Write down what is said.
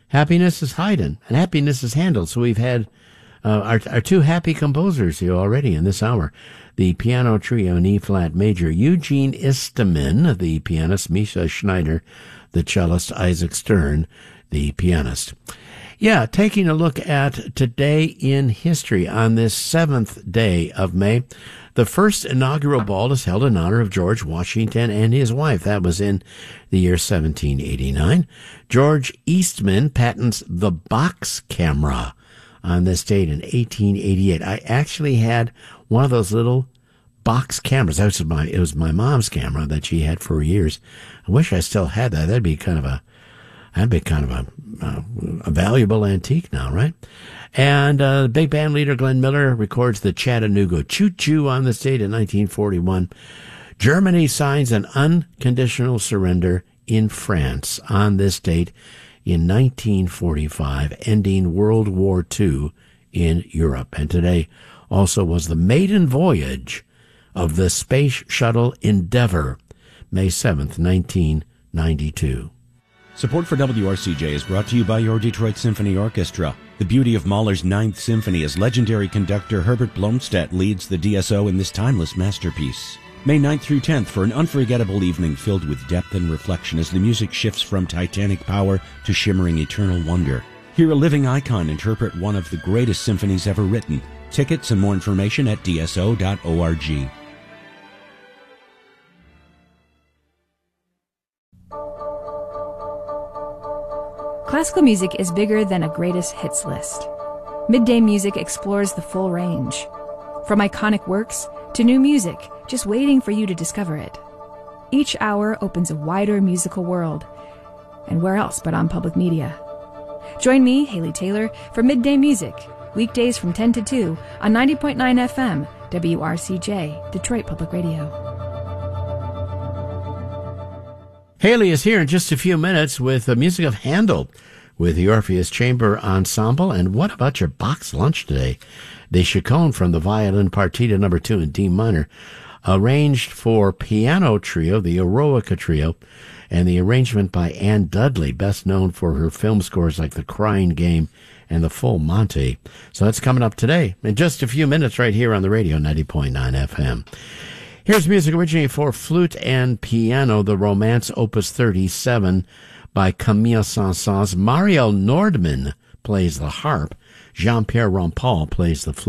Happiness is Haydn, and Happiness is Handel. So we've had our two happy composers here already in this hour. The piano trio in E-flat major, Eugene Istemin, the pianist, Misha Schneider, the cellist, Isaac Stern, the pianist. Yeah, taking a look at today in history on this 7th day of May. The first inaugural ball is held in honor of George Washington and his wife. That was in the year 1789. George Eastman patents the box camera on this date in 1888. I actually had one of those little box cameras. It was my mom's camera that she had for years. I wish I still had that. That'd be kind of a valuable antique now, right? And big band leader Glenn Miller records the Chattanooga Choo Choo on this date in 1941. Germany signs an unconditional surrender in France on this date in 1945, ending World War II in Europe. And today also was the maiden voyage of the Space Shuttle Endeavour, May 7th, 1992. Support for WRCJ is brought to you by your Detroit Symphony Orchestra. The beauty of Mahler's Ninth Symphony as legendary conductor Herbert Blomstedt leads the DSO in this timeless masterpiece. May 9th through 10th for an unforgettable evening filled with depth and reflection as the music shifts from titanic power to shimmering eternal wonder. Hear a living icon interpret one of the greatest symphonies ever written. Tickets and more information at dso.org. Classical music is bigger than a greatest hits list. Midday Music explores the full range. From iconic works to new music, just waiting for you to discover it. Each hour opens a wider musical world. And where else but on public media? Join me, Haley Taylor, for Midday Music, weekdays from 10 to 2 on 90.9 FM, WRCJ, Detroit Public Radio. Haley is here in just a few minutes with the music of Handel with the Orpheus Chamber Ensemble. And what about your box lunch today? The Chaconne from the Violin Partita No. 2 in D minor, arranged for piano trio, the Eroica Trio, and the arrangement by Anne Dudley, best known for her film scores like The Crying Game and The Full Monty. So that's coming up today in just a few minutes right here on the radio, 90.9 FM. Here's music originating for flute and piano, the Romance Opus 37 by Camille Saint-Saëns. Mario Nordman plays the harp. Jean-Pierre Rampal plays the flute.